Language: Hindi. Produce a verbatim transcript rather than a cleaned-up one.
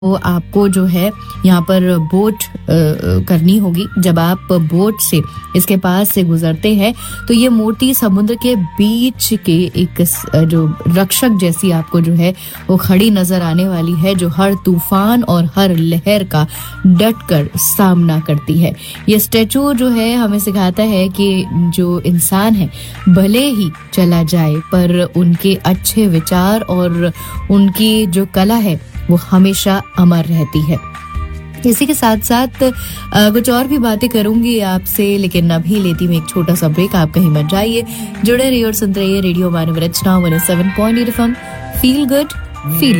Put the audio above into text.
वो आपको जो है यहाँ पर बोट करनी होगी। जब आप बोट से इसके पास से गुजरते हैं तो ये मूर्ति समुद्र के बीच के एक जो रक्षक जैसी आपको जो है वो खड़ी नजर आने वाली है, जो हर तूफान और हर लहर का डट कर सामना करती है। ये स्टैचू जो है हमें सिखाता है कि जो इंसान है भले ही चला जाए पर उनके अच्छे विचार और उनकी जो कला है वो हमेशा अमर रहती है। इसी के साथ साथ आ, कुछ और भी बातें करूंगी आपसे, लेकिन अभी लेती हूँ एक छोटा सा ब्रेक। आप कहीं मत जाइए, जुड़े रहिए और सुनते रहिए रेडियो मानव रचना one O seven point eight F M. Feel good feel